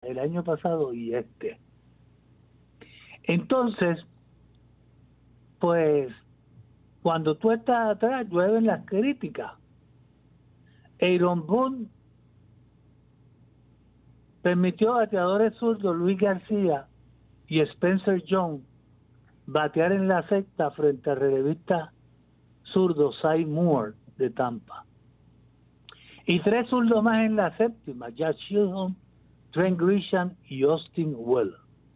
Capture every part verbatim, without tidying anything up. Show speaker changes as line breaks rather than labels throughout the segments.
el año pasado y este. Entonces, pues, cuando tú estás atrás, llueven las críticas. Aaron Boone permitió a bateadores zurdos Luis García y Spencer Jones batear en la sexta frente al relevista zurdo Cy Moore de Tampa. Y tres zurdos más en la séptima, Jack Chilton, Trent Grisham y Austin Wells.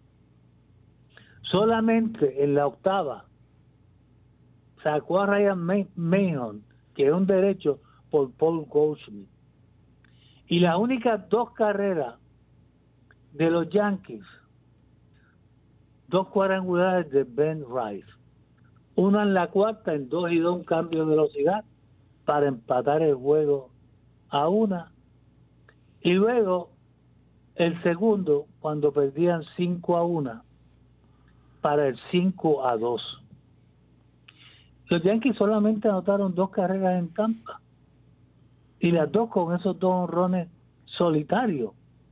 Solamente en la octava sacó a Ryan Mahon, que es un derecho, por Paul Goldschmidt. Y las únicas dos carreras de los Yankees, dos cuadrangulares de Ben Rice. Una en la cuarta, en dos y dos, un cambio de velocidad para empatar el juego a una. Y luego el segundo, cuando perdían cinco a una, para el cinco a dos. Los Yankees solamente anotaron dos carreras en Tampa. Y las dos con esos dos honrones solitarios.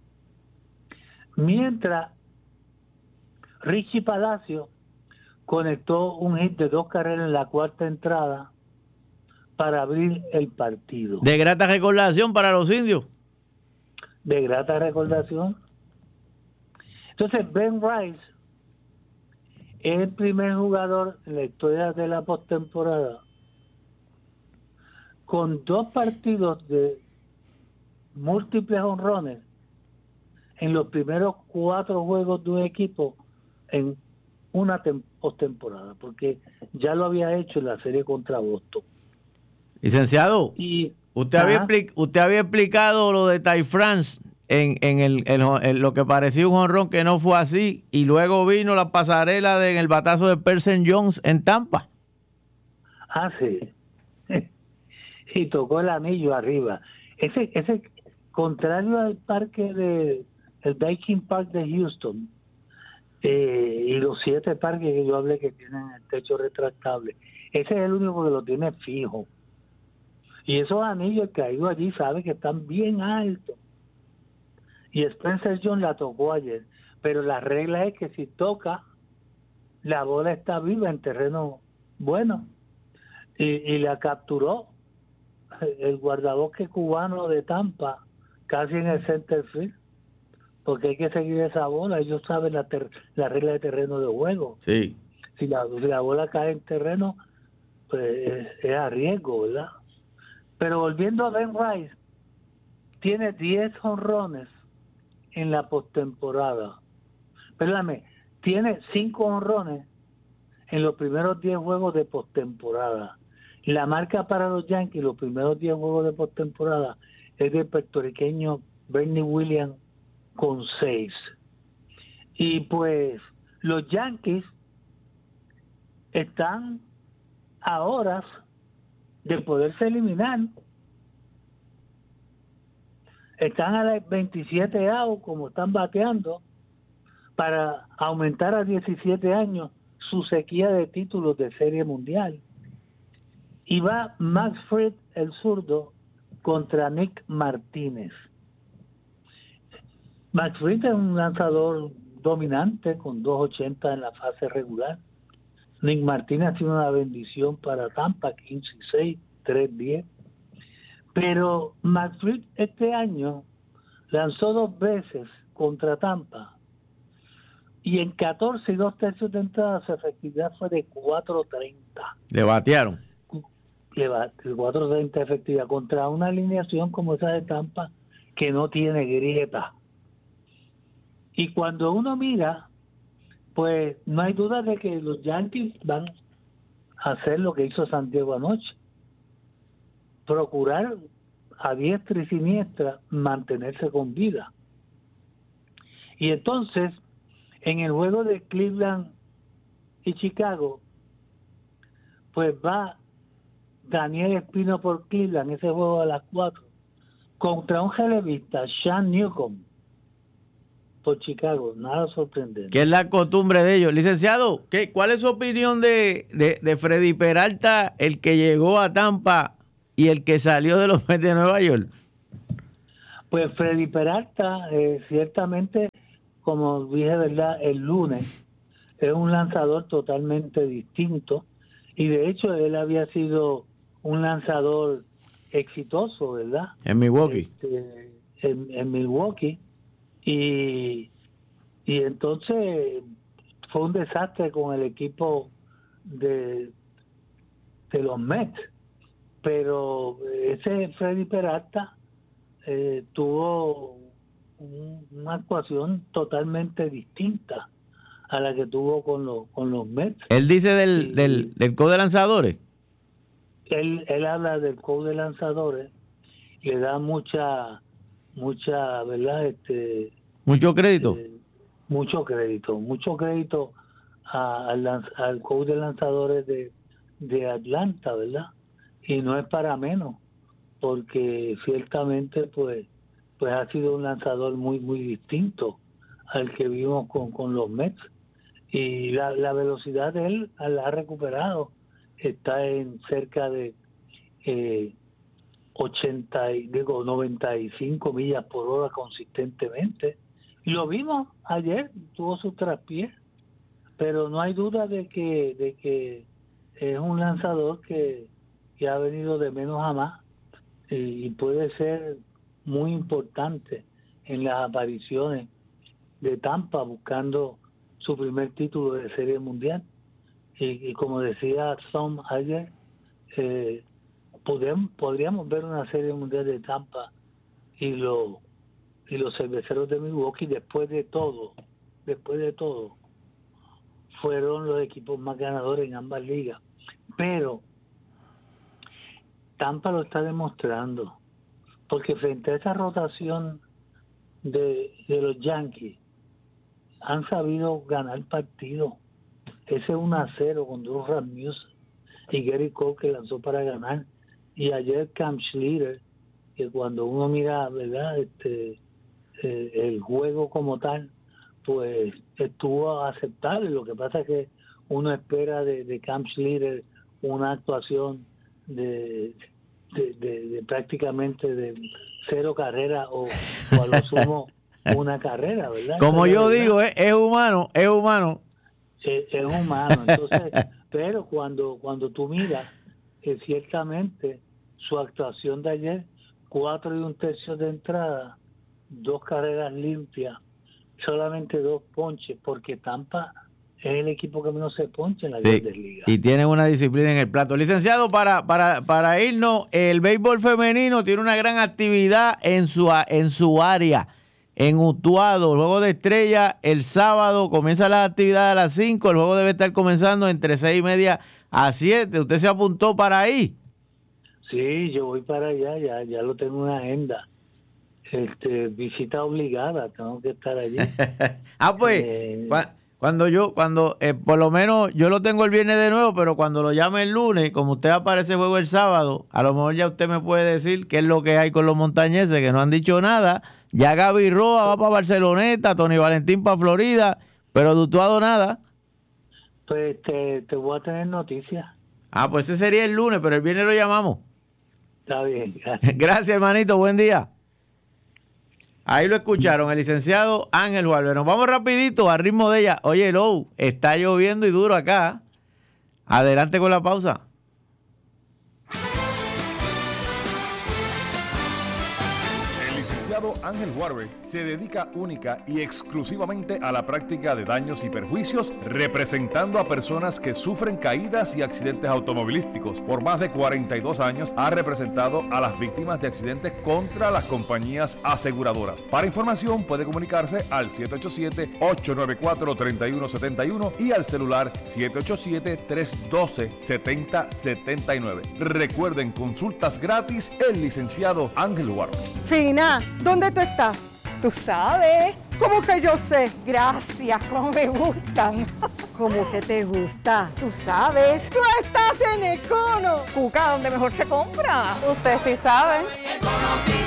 Mientras Richie Palacio conectó un hit de dos carreras en la cuarta entrada para abrir el partido.
De grata recordación para los indios.
De grata recordación. Entonces, Ben Rice es el primer jugador en la historia de la postemporada con dos partidos de múltiples honrones en los primeros cuatro juegos de un equipo en una tem- postemporada, porque ya lo había hecho en la serie contra Boston.
Licenciado,
y
usted había, expli- usted había explicado lo de Ty France en, en el, el, el- lo que parecía un jonrón que no fue así, y luego vino la pasarela de, en el batazo de Person Jones en Tampa.
Ah, sí. Y tocó el anillo arriba. Ese, ese contrario al parque de el Viking Park de Houston, eh, y los siete parques que yo hablé que tienen el techo retractable, ese es el único que lo tiene fijo. Y esos anillos que ha ido allí sabe que están bien altos. Y Spencer Jones la tocó ayer, pero la regla es que si toca, la bola está viva en terreno bueno. Y, y la capturó el guardabosque cubano de Tampa, casi en el center field, porque hay que seguir esa bola. Ellos saben la, ter- la regla de terreno de juego.
Sí.
Si la, si la bola cae en terreno, pues es, es a riesgo, ¿verdad? Pero volviendo a Ben Rice, tiene diez jonrones en la postemporada. Perdóname, tiene cinco jonrones en los primeros diez juegos de postemporada. La marca para los Yankees, los primeros diez juegos de postemporada, es del puertorriqueño Bernie Williams con seis. Y pues los Yankees están a horas de poderse eliminar. Están a las veintisiete outs, como están bateando, para aumentar a diecisiete años su sequía de títulos de Serie Mundial. Y va Max Fried, el zurdo, contra Nick Martínez. Max Fried es un lanzador dominante con dos ochenta en la fase regular. Nick Martínez ha sido una bendición para Tampa, quince y seis, tres diez. Pero Max Fried este año lanzó dos veces contra Tampa y en catorce y dos tercios de entrada su efectividad fue de cuatro treinta.
Le batearon.
Le va cuatro treinta efectividad contra una alineación como esa de Tampa que no tiene grieta. Y cuando uno mira, pues no hay duda de que los Yankees van a hacer lo que hizo San Diego anoche. Procurar a diestra y siniestra mantenerse con vida. Y entonces, en el juego de Cleveland y Chicago, pues va Daniel Espino por Cleveland, ese juego a las cuatro, contra un relevista, Sean Newcomb, por Chicago. Nada sorprendente.
Que es la costumbre de ellos. Licenciado, ¿qué, ¿cuál es su opinión de, de, de Freddy Peralta, el que llegó a Tampa y el que salió de los Mets de Nueva York?
Pues Freddy Peralta, eh, ciertamente como dije, ¿verdad?, el lunes, es un lanzador totalmente distinto, y de hecho él había sido un lanzador exitoso, ¿verdad?
En Milwaukee.
Este, en, en Milwaukee, y, y entonces fue un desastre con el equipo de, de los Mets, pero ese Freddy Peralta eh, tuvo un, una actuación totalmente distinta a la que tuvo con los con los Mets.
Él dice del,
y,
del, del coach de lanzadores.
Él, él habla del coach de lanzadores, le da mucha, mucha, ¿verdad? Este,
Mucho crédito.
Eh, mucho crédito, mucho crédito a, al, al coach de lanzadores de, de Atlanta, ¿verdad? Y no es para menos, porque ciertamente pues pues ha sido un lanzador muy muy distinto al que vimos con, con los Mets, y la, la velocidad de él la ha recuperado, está en cerca de eh, ochenta, digo noventa y cinco millas por hora consistentemente, y lo vimos ayer, tuvo su traspié, pero no hay duda de que de que es un lanzador que, que ha venido de menos a más, y, y puede ser muy importante en las apariciones de Tampa buscando su primer título de Serie Mundial. Y, y como decía Tom ayer, eh, podríamos, podríamos ver una Serie Mundial de Tampa y los y los Cerveceros de Milwaukee. Después de todo, después de todo, fueron los equipos más ganadores en ambas ligas. Pero Tampa lo está demostrando, porque frente a esa rotación de, de los Yankees, han sabido ganar partidos. Ese uno a cero con Drew Rasmussen y Gary Cole, que lanzó para ganar, y ayer Cam Schlitter, que cuando uno mira, ¿verdad?, este eh, el juego como tal, pues estuvo aceptable. Lo que pasa es que uno espera de, de Cam Schlitter una actuación de, de, de, de prácticamente de cero carreras o, o a lo sumo una carrera, ¿verdad?
Como
pero,
yo
¿verdad?
digo, es, es humano, es humano.
Es, es humano. Entonces, pero cuando cuando tú miras, eh, ciertamente su actuación de ayer, cuatro y un tercio de entrada, dos carreras limpias, solamente dos ponches, porque Tampa es el equipo que menos se poncha en la
Sí,
Grandes Ligas.
y tienen una disciplina en el plato. Licenciado, para, para, para irnos, el béisbol femenino tiene una gran actividad en su, en su área, en Utuado. Juego de Estrella el sábado, comienza la actividad a las cinco, el juego debe estar comenzando entre seis y media a siete. ¿Usted se apuntó para ahí?
Sí, yo voy para allá, ya, ya lo tengo en una agenda. Este, visita obligada, tengo que estar allí.
ah, pues,
eh,
cu- cuando yo, cuando, eh, por lo menos, yo lo tengo el viernes de nuevo, pero cuando lo llame el lunes, como usted aparece juego el sábado, a lo mejor ya usted me puede decir qué es lo que hay con los montañeses, que no han dicho nada. Ya Gaby Roa va para Barceloneta, Tony Valentín para Florida, pero de Utuado nada.
Pues te, te voy a tener noticias.
Ah, pues ese sería el lunes, pero el viernes lo llamamos.
Está bien, gracias.
Gracias, hermanito, buen día. Ahí lo escucharon, el licenciado Ángel Juárez. Nos vamos rapidito al ritmo de ella. Oye, Lou, está lloviendo y duro acá. Adelante con la pausa.
Ángel Juárez se dedica única y exclusivamente a la práctica de daños y perjuicios, representando a personas que sufren caídas y accidentes automovilísticos. Por más de cuarenta y dos años ha representado a las víctimas de accidentes contra las compañías aseguradoras. Para información puede comunicarse al siete ocho siete, ocho nueve cuatro, tres uno siete uno y al celular siete ocho siete, tres uno dos, siete cero siete nueve. Recuerden, consultas gratis, el licenciado Ángel Juárez.
Fina, ¿dónde tú estás?
Tú sabes.
¿Cómo que yo sé?
Gracias, cómo me gustan.
¿Cómo que te gusta?
Tú sabes.
¡Tú estás en Econo!
Cuca, donde mejor se compra. Ustedes sí saben.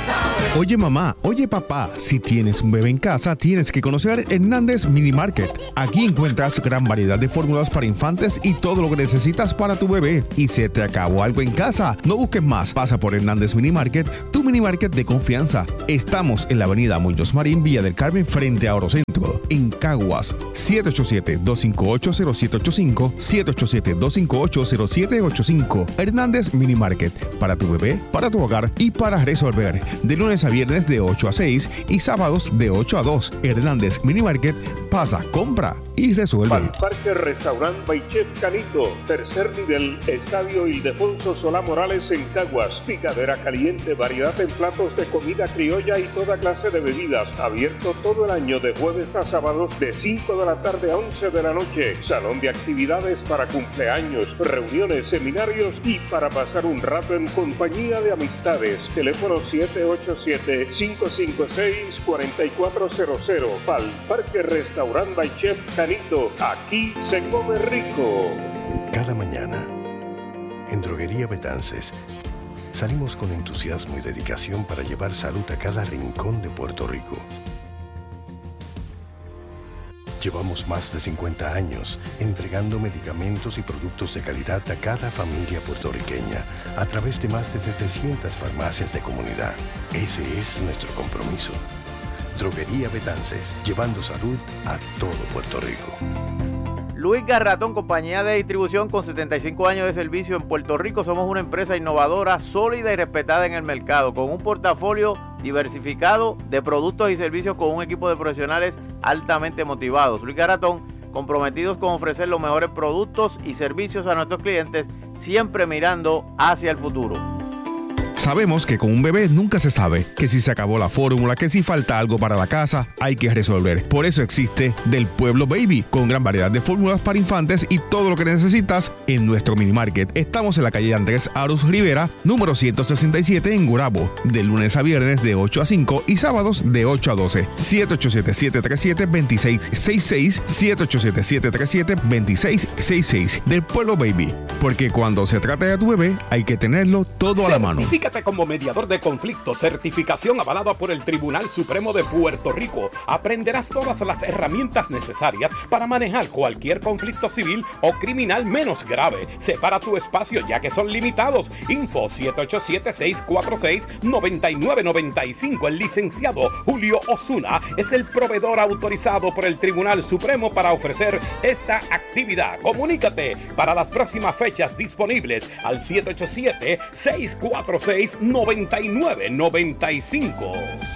Oye mamá, oye papá, si tienes un bebé en casa, tienes que conocer Hernández Mini Market. Aquí encuentras gran variedad de fórmulas para infantes y todo lo que necesitas para tu bebé. Y se te acabó algo en casa, no busques más. Pasa por Hernández Mini Market, tu mini market de confianza. Estamos en la avenida Muñoz Marín, Villa del Carmen, frente a Orocentro, en Caguas. siete ocho siete, dos cinco ocho, cero siete ocho cinco, siete ocho siete, dos cinco ocho, cero siete ocho cinco. Hernández Mini Market, para tu bebé, para tu hogar y para resolver. De lunes a viernes de ocho a seis y sábados de ocho a dos. Hernández Mini Market, pasa, compra y resuelve.
Parque Restaurant by Chef Canito, tercer nivel, Estadio Ildefonso Solá Morales en Caguas. Picadera caliente, variedad en platos de comida criolla y toda clase de bebidas. Abierto todo el año de jueves a sábados de cinco de la tarde a once de la noche. Salón de actividades para cumpleaños, reuniones, seminarios y para pasar un rato en compañía de amistades. Teléfono siete ocho siete, cinco cinco seis, cuatro cuatro cero cero. Pal Parque Restaurant by Chef Canito. Aquí se come rico.
Cada mañana, en Droguería Betances, salimos con entusiasmo y dedicación para llevar salud a cada rincón de Puerto Rico. Llevamos más de cincuenta años entregando medicamentos y productos de calidad a cada familia puertorriqueña a través de más de setecientas farmacias de comunidad. Ese es nuestro compromiso. Droguería Betances, llevando salud a todo Puerto Rico.
Luis Garratón, compañía de distribución con setenta y cinco años de servicio en Puerto Rico. Somos una empresa innovadora, sólida y respetada en el mercado, con un portafolio diversificado de productos y servicios con un equipo de profesionales altamente motivados. Luis Garratón, comprometidos con ofrecer los mejores productos y servicios a nuestros clientes, siempre mirando hacia el futuro.
Sabemos que con un bebé nunca se sabe, que si se acabó la fórmula, que si falta algo para la casa, hay que resolver. Por eso existe Del Pueblo Baby, con gran variedad de fórmulas para infantes y todo lo que necesitas en nuestro mini market. Estamos en la calle Andrés Arus Rivera, número ciento sesenta y siete en Gurabo, de lunes a viernes de ocho a cinco y sábados de ocho a doce. siete ocho siete, siete tres siete, dos seis seis seis, siete ocho siete, siete tres siete, dos seis seis seis. Del Pueblo Baby, porque cuando se trata de tu bebé, hay que tenerlo todo a la mano.
Certifícate como mediador de conflictos, certificación avalada por el Tribunal Supremo de Puerto Rico. Aprenderás todas las herramientas necesarias para manejar cualquier conflicto civil o criminal menos grave. Separa tu espacio ya que son limitados. Info siete ocho siete, seis cuatro seis, nueve nueve nueve cinco. El licenciado Julio Osuna es el proveedor autorizado por el Tribunal Supremo para ofrecer esta actividad. Comunícate para las próximas fechas disponibles al siete ocho siete, seis cuatro seis, nueve nueve nueve cinco.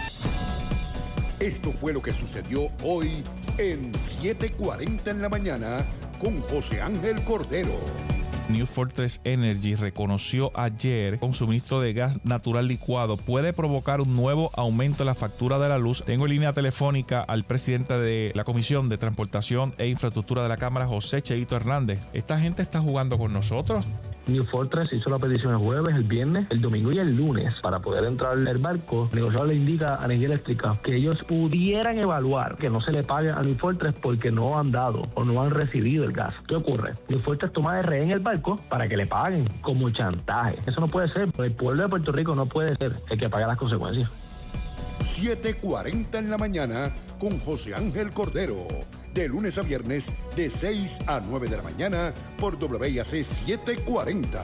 Esto fue lo que sucedió hoy en siete cuarenta en la mañana con José Ángel Cordero.
New Fortress Energy reconoció ayer que un suministro de gas natural licuado puede provocar un nuevo aumento en la factura de la luz. Tengo en línea telefónica al presidente de la Comisión de Transportación e Infraestructura de la Cámara, José Cheito Hernández. ¿Esta gente está jugando con nosotros?
New Fortress hizo la petición el jueves, el viernes, el domingo y el lunes para poder entrar el barco. El negociador le indica a Energía Eléctrica que ellos pudieran evaluar que no se le pague a New Fortress porque no han dado o no han recibido el gas. ¿Qué ocurre? New Fortress toma de rehén el barco para que le paguen como chantaje. Eso no puede ser. El pueblo de Puerto Rico no puede ser el que pague las consecuencias.
siete cuarenta en la mañana con José Ángel Cordero. De lunes a viernes, de seis a nueve de la mañana, por W I A C setecientos cuarenta.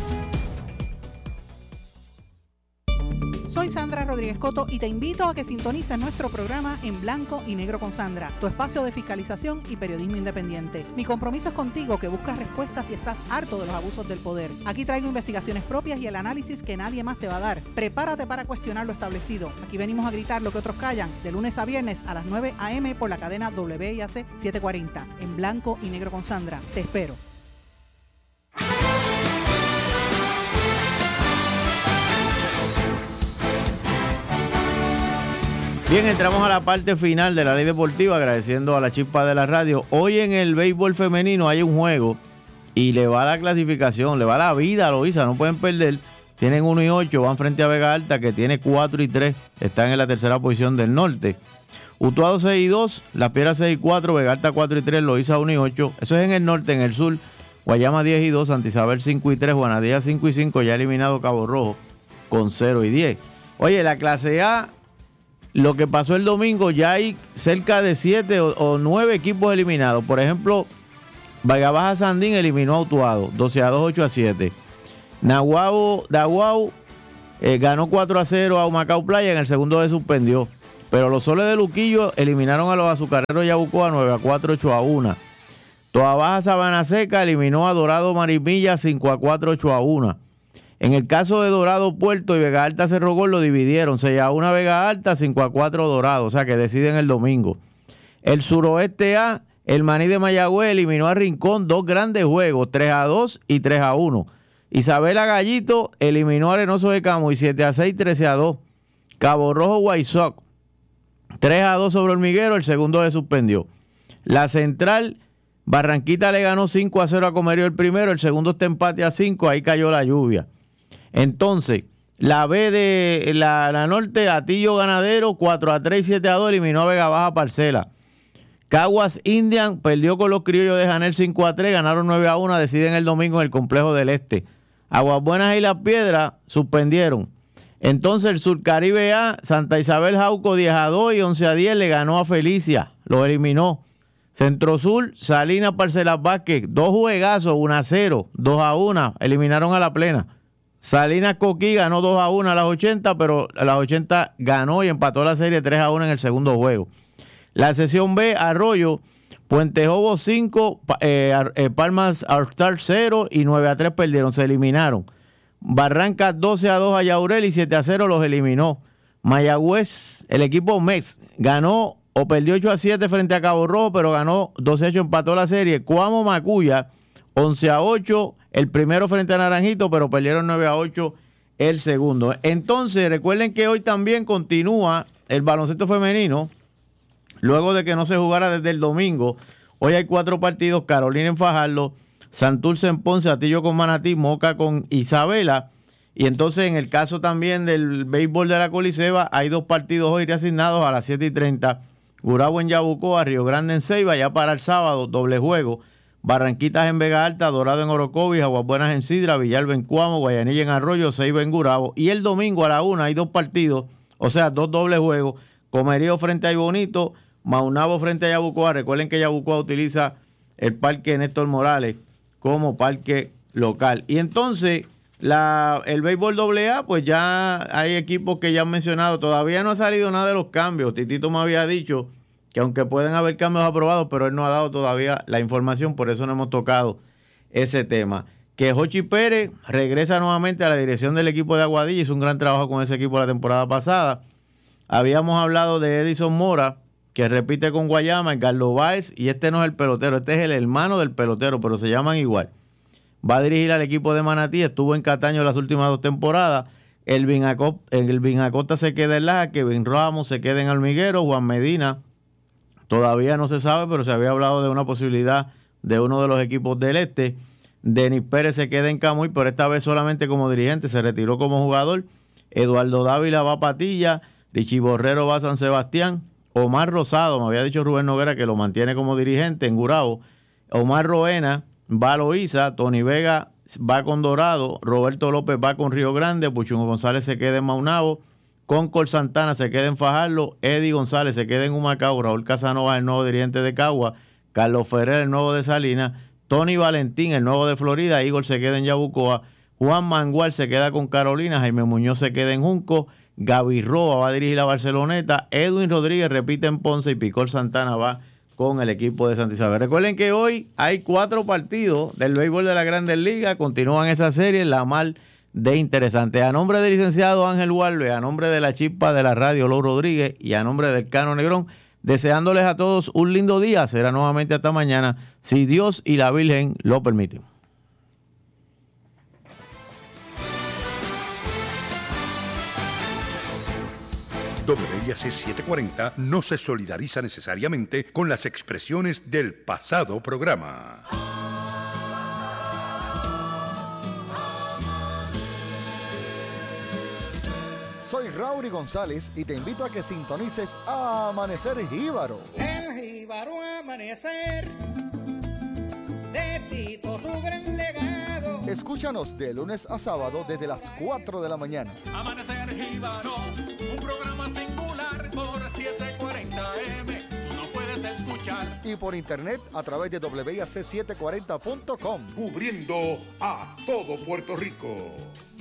Soy Sandra Rodríguez Coto y te invito a que sintonices nuestro programa En Blanco y Negro con Sandra, tu espacio de fiscalización y periodismo independiente. Mi compromiso es contigo, que buscas respuestas y estás harto de los abusos del poder. Aquí traigo investigaciones propias y el análisis que nadie más te va a dar. Prepárate para cuestionar lo establecido. Aquí venimos a gritar lo que otros callan, de lunes a viernes a las nueve a eme por la cadena W I A C setecientos cuarenta. En Blanco y Negro con Sandra. Te espero.
Bien, entramos a la parte final de la ley deportiva, agradeciendo a la chispa de la radio. Hoy en el béisbol femenino hay un juego y le va la clasificación, le va la vida a Loíza, no pueden perder. Tienen uno y ocho, van frente a Vega Alta, que tiene cuatro y tres, están en la tercera posición del norte. Utuado seis y dos, Las Piedras seis y cuatro, Vega Alta cuatro y tres, Loíza uno y ocho. Eso es en el norte. En el sur, Guayama diez y dos, Santa Isabel cinco y tres, Juanadía cinco y cinco, ya eliminado Cabo Rojo con cero y diez. Oye, la clase A, lo que pasó el domingo, ya hay cerca de siete o, o nueve equipos eliminados. Por ejemplo, Vega Baja Sandín eliminó a Utuado, doce a dos, ocho a siete. Nahuabo Daguau eh, ganó cuatro a cero a Humacao Playa, en el segundo se suspendió. Pero los Soles de Luquillo eliminaron a los Azucareros de Yabucoa nueve a cuatro, ocho a uno. Toa Baja Sabana Seca eliminó a Dorado Marimilla cinco a cuatro, ocho a uno. En el caso de Dorado Puerto y Vega Alta Cerro Gordo dividieron seis a uno Vega Alta, cinco a cuatro Dorado, o sea que deciden el domingo. El Suroeste A, el Maní de Mayagüez eliminó a Rincón, dos grandes juegos, tres a dos y tres a uno. Isabela Gallito eliminó a Arenoso de Camuy siete a seis, trece a dos. Cabo Rojo Guaysoc tres a dos sobre Hormiguero, el segundo se suspendió. La Central, Barranquita le ganó cinco a cero a Comerío el primero, el segundo está empate a cinco, ahí cayó la lluvia. Entonces, la B de la, la Norte, Atillo Ganadero, cuatro a tres y siete a dos, eliminó a Vega Baja Parcela. Caguas Indian perdió con los Criollos de Janel cinco a tres, ganaron nueve a uno, deciden el domingo en el Complejo del Este. Aguas Buenas y Las Piedras suspendieron. Entonces el Surcaribe A, Santa Isabel Jauco diez a dos y once a diez le ganó a Felicia, lo eliminó. Centro Sur, Salinas Parcelas Vázquez, dos juegazos, uno a cero, dos a uno, eliminaron a La Plena. Salinas Coquí ganó dos a uno a las ochenta, pero a las ochenta ganó y empató la serie tres a uno en el segundo juego. La sesión B, Arroyo, Puente Jobo cinco, eh, eh, Palmas Star cero y nueve a tres perdieron, se eliminaron. Barrancas doce a dos a Yaurel y siete a cero los eliminó. Mayagüez, el equipo Mex, ganó o perdió ocho a siete frente a Cabo Rojo, pero ganó doce a ocho, empató la serie. Cuamo Macuya, once a ocho, el primero frente a Naranjito, pero perdieron nueve a ocho el segundo. Entonces, recuerden que hoy también continúa el baloncesto femenino, luego de que no se jugara desde el domingo. Hoy hay cuatro partidos: Carolina en Fajardo, Santurce en Ponce, Atillo con Manatí, Moca con Isabela. Y entonces en el caso también del béisbol de la Coliseba, hay dos partidos hoy reasignados a las siete y treinta. Gurabo en Yabucoa, Río Grande en Ceiba, ya para el sábado, doble juego. Barranquitas en Vega Alta, Dorado en Orocovis, Aguas Buenas en Sidra, Villalba en Cuamo, Guayanilla en Arroyo, Ceiba en Gurabo. Y el domingo a la una hay dos partidos, o sea, dos dobles juegos. Comerío frente a Ibonito, Maunabo frente a Yabucoa. Recuerden que Yabucoa utiliza el parque Néstor Morales como parque local. Y entonces, la, el béisbol doble A, pues ya hay equipos que ya han mencionado. Todavía no ha salido nada de los cambios. Titito me había dicho que aunque pueden haber cambios aprobados, pero él no ha dado todavía la información, por eso no hemos tocado ese tema. Que Jochi Pérez regresa nuevamente a la dirección del equipo de Aguadilla, hizo un gran trabajo con ese equipo la temporada pasada. Habíamos hablado de Edison Mora, que repite con Guayama, y Carlos Báez, y este no es el pelotero, este es el hermano del pelotero, pero se llaman igual. Va a dirigir al equipo de Manatí, estuvo en Cataño las últimas dos temporadas. Elvin Acosta, Elvin Acosta se queda en Laja, Kevin Ramos se queda en Hormiguero, Juan Medina todavía no se sabe, pero se había hablado de una posibilidad de uno de los equipos del este. Denis Pérez se queda en Camuy, pero esta vez solamente como dirigente, se retiró como jugador. Eduardo Dávila va a Patilla, Richie Borrero va a San Sebastián. Omar Rosado, me había dicho Rubén Noguera que lo mantiene como dirigente en Gurabo. Omar Roena va a Loíza, Tony Vega va con Dorado, Roberto López va con Río Grande, Puchungo González se queda en Maunabo, Concord Santana se queda en Fajardo, Eddie González se queda en Humacao, Raúl Casanova el nuevo dirigente de Cagua, Carlos Ferrer el nuevo de Salinas, Tony Valentín el nuevo de Florida, Igor se queda en Yabucoa, Juan Mangual se queda con Carolina, Jaime Muñoz se queda en Junco, Gaby Roa va a dirigir la Barceloneta, Edwin Rodríguez repite en Ponce y Picol Santana va con el equipo de Santa Isabel. Recuerden que hoy hay cuatro partidos del béisbol de la Grandes Ligas, continúan esa serie, la mal de interesante. A nombre del licenciado Ángel Walve, a nombre de la chispa de la radio Lou Rodríguez y a nombre del Cano Negrón, deseándoles a todos un lindo día. Será nuevamente hasta mañana, si Dios y la Virgen lo permiten.
W I A C setecientos cuarenta no se solidariza necesariamente con las expresiones del pasado programa.
Soy Raúl González y te invito a que sintonices a Amanecer Jíbaro.
El Jíbaro Amanecer, de Tito su gran legado,
Escúchanos de lunes a sábado desde las cuatro de la mañana.
Amanecer Jíbaro, un programa singular por setecientos cuarenta A M. Tú no puedes escuchar.
Y por internet a través de doble A C setecientos cuarenta punto com.
Cubriendo a todo Puerto Rico.